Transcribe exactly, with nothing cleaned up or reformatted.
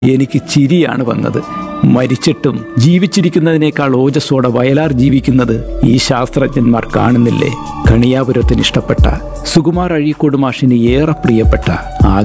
എനിക്ക് ചിരിയാണ് വന്നത്. മരിച്ചിട്ടും ജീവിച്ചിരിക്കുന്നതിനേക്കാൾ ഓജസ്സോടെ വയലാർ ജീവിക്കുന്നത് ഈ ശാസ്ത്രജ്ഞന്മാർ കാണുന്നില്ലേ? കണിയാപുരത്തിന് ഇഷ്ടപ്പെട്ട സുകുമാർ അഴീക്കോട് മാഷിന് ഏറെ പ്രിയപ്പെട്ട ആ